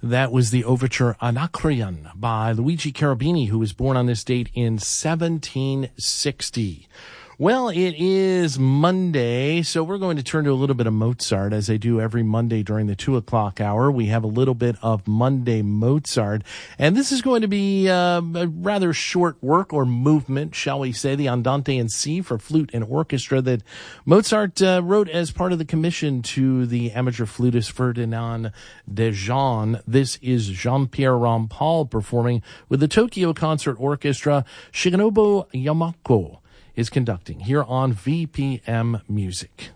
That was the overture Anacreon by Luigi Cherubini, who was born on this date in 1760. Well, it is Monday, so we're going to turn to a little bit of Mozart, as I do every Monday during the 2 o'clock hour. We have a little bit of Monday Mozart, and this is going to be a rather short work or movement, shall we say, the Andante in C for flute and orchestra that Mozart wrote as part of the commission to the amateur flutist Ferdinand Dejean. This is Jean-Pierre Rampal performing with the Tokyo Concert Orchestra. Shigenobu Yamako is conducting here on VPM Music.